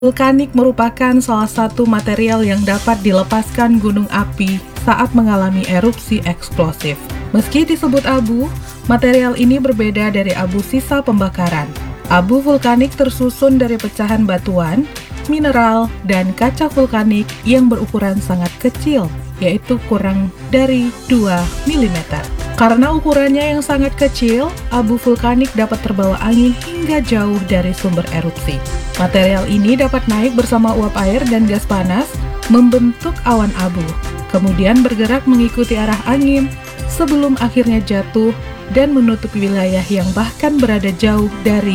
Vulkanik merupakan salah satu material yang dapat dilepaskan gunung api saat mengalami erupsi eksplosif. Meski disebut abu, material ini berbeda dari abu sisa pembakaran. Abu vulkanik tersusun dari pecahan batuan, mineral, dan kaca vulkanik yang berukuran sangat kecil, yaitu kurang dari 2 mm. Karena ukurannya yang sangat kecil, abu vulkanik dapat terbawa angin hingga jauh dari sumber erupsi. Material ini dapat naik bersama uap air dan gas panas, membentuk awan abu, kemudian bergerak mengikuti arah angin sebelum akhirnya jatuh dan menutupi wilayah yang bahkan berada jauh dari